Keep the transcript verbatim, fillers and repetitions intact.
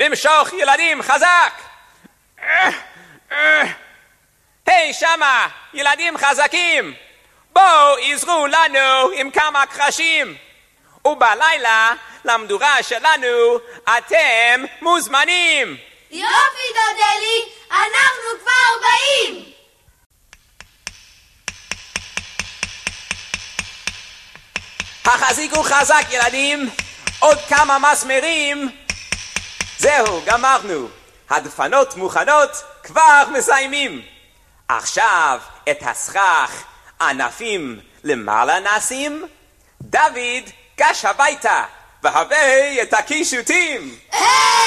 למשוך ילדים חזק! היי שמה, ילדים חזקים! בואו עזרו לנו עם כמה קרשים! ובלילה למדורה שלנו אתם מוזמנים! יופי דודלי, אנחנו כבר באים! החזיקו חזק ילדים, עוד כמה מסמרים. זהו, גמרנו. הדפנות מוכנות, כבר מסיימים. עכשיו את הסכך ענפים למעלה נשים. דוד גש הביתה והביא את הקישוטים.